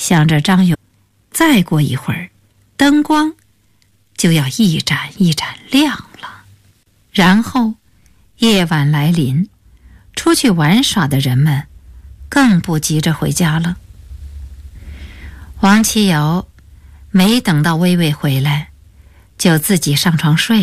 想着张勇，再过一会儿，灯光就要一盏一盏亮了。然后夜晚来临，出去玩耍的人们更不急着回家了。王七瑶没等到微微回来，就自己上床睡